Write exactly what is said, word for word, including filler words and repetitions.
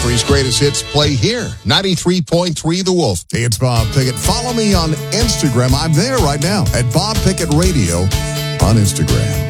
Country's greatest hits play here. ninety-three point three The Wolf. Hey, it's Bob Pickett. Follow me on Instagram. I'm there right now at Bob Pickett Radio on Instagram.